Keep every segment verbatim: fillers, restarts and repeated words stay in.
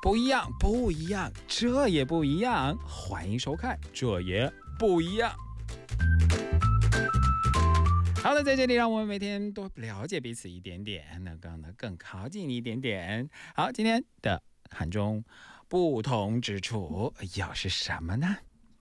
不一样，不一样，这也不一样。欢迎收看，这也不一样。好的，在这里让我们每天多了解彼此一点点，那个呢更靠近一点点。好，今天的汉中不同之处又是什么呢？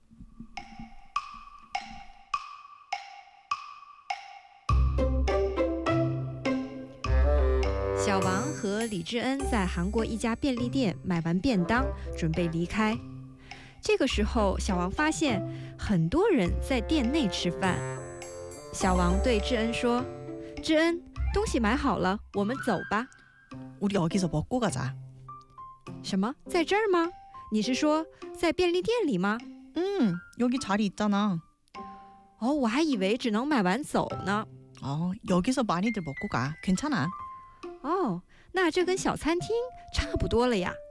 小王和李智恩在韩国一家便利店买完便当，准备离开。这个时候，小王发现很多人在店内吃饭。小王对智恩说：“智恩，东西买好了，我们走吧。” 우리 여기서 먹고 가자. 什么？在这儿吗？你是说在便利店里吗？ 응, 여기 자리 있잖아. 哦，我还以为只能买完走呢。 어, 여기서 많이들 먹고 가. 괜찮아. 哦，那这跟小餐厅差不多了呀。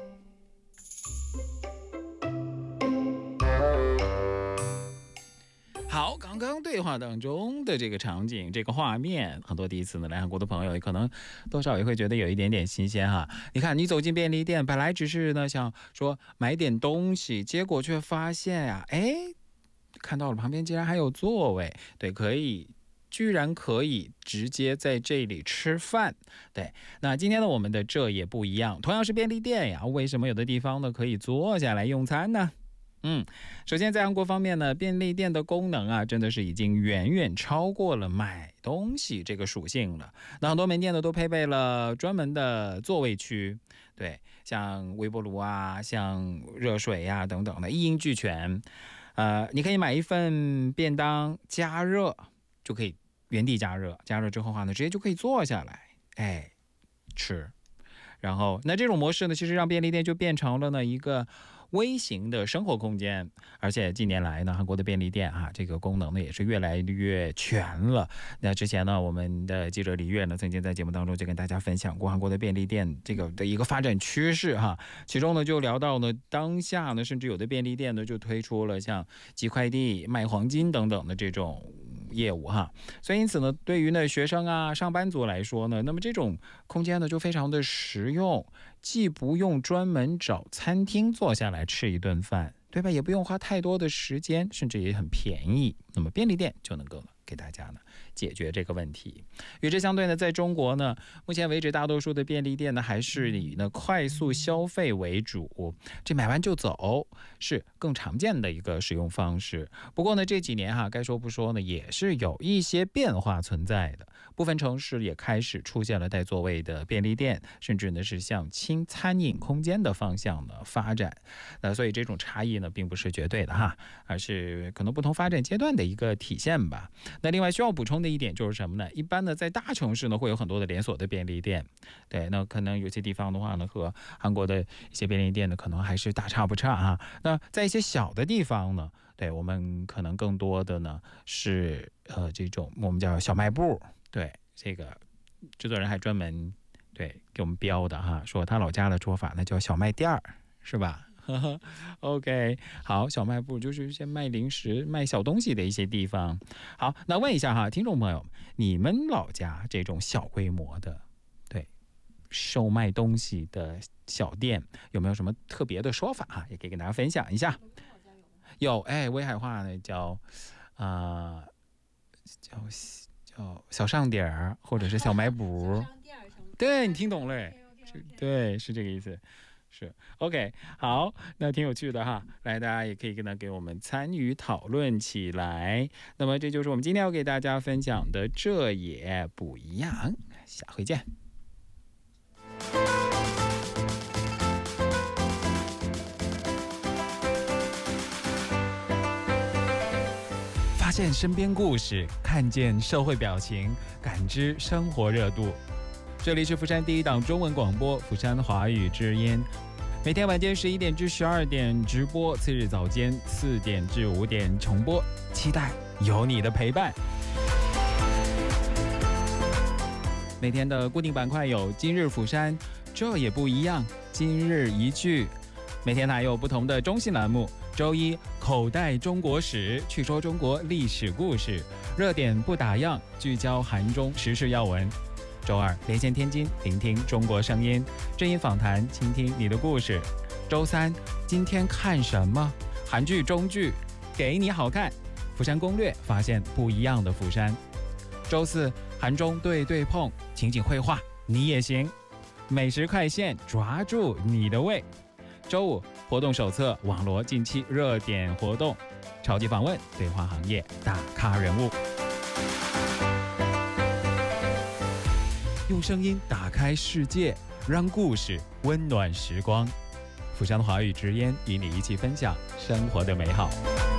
好，刚刚对话当中的这个场景，这个画面，很多第一次呢来韩国的朋友，可能多少也会觉得有一点点新鲜哈。你看，你走进便利店，本来只是呢想说买点东西，结果却发现呀、啊，哎，看到了旁边竟然还有座位，对，可以。居然可以直接在这里吃饭，对。那今天呢，我们的这也不一样，同样是便利店呀，为什么有的地方呢可以坐下来用餐呢？嗯，首先在韩国方面呢，便利店的功能啊，真的是已经远远超过了买东西这个属性了。那很多门店呢都配备了专门的座位区，对，像微波炉啊，像热水呀、啊、等等的，一应俱全。呃，你可以买一份便当加热，就可以。原地加热，加热之后的话呢，直接就可以坐下来，哎，吃。然后，那这种模式呢，其实让便利店就变成了呢一个微型的生活空间。而且近年来呢，韩国的便利店啊，这个功能呢也是越来越全了。那之前呢，我们的记者李月呢，曾经在节目当中就跟大家分享过韩国的便利店这个的一个发展趋势哈。其中呢，就聊到呢，当下呢，甚至有的便利店呢，就推出了像寄快递、卖黄金等等的这种业务哈。所以因此呢，对于呢学生啊、上班族来说呢，那么这种空间呢就非常的实用，既不用专门找餐厅坐下来吃一顿饭，对吧？也不用花太多的时间，甚至也很便宜。那么便利店就能够呢给大家呢解决这个问题。与之相对呢，在中国呢，目前为止大多数的便利店呢还是以呢快速消费为主，这买完就走是更常见的一个使用方式。不过呢，这几年哈，该说不说呢，也是有一些变化存在的。部分城市也开始出现了带座位的便利店，甚至呢是向轻餐饮空间的方向呢发展。那所以这种差异呢，并不是绝对的哈，而是可能不同发展阶段的一个体现吧。那另外需要补充的一点就是什么呢？一般呢，在大城市呢会有很多的连锁的便利店，对，那可能有些地方的话呢，和韩国的一些便利店呢，可能还是大差不差啊。那在一些小的地方呢，对我们可能更多的呢是呃这种我们叫小卖部，对，这个制作人还专门对给我们标的哈，说他老家的说法那叫小卖店儿，是吧？OK， 好，小卖部就是一些卖零食、卖小东西的一些地方。好，那问一下哈，听众朋友，你们老家这种小规模的，对，售卖东西的小店，有没有什么特别的说法哈？也可以跟大家分享一下。有，哎，威海话呢叫啊、呃、叫叫小商点儿，或者是小卖部。对，你听懂了，对，是这个意思。是 OK， 好，那挺有趣的哈，来，大家也可以跟他给我们参与讨论起来。那么这就是我们今天要给大家分享的，这也不一样。下回见。发现身边故事，看见社会表情，感知生活热度。这里是釜山第一档中文广播釜山华语之音，每天晚间十一点至十二点直播，次日早间四点至五点重播，期待有你的陪伴。每天的固定板块有今日釜山，这也不一样，今日一句。每天还有不同的中心栏目，周一口袋中国史，去说中国历史故事，热点不打烊，聚焦韩中时事要闻。 周二连线天津，聆听中国声音，正音访谈，倾听你的故事。周三今天看什么？韩剧、中剧，给你好看。釜山攻略，发现不一样的釜山。周四韩中对对碰，情景绘画你也行。美食快线，抓住你的胃。周五活动手册，网罗近期热点活动。超级访问，对话行业大咖人物。用声音打开世界，让故事温暖时光。釜山的华语之音与你一起分享生活的美好。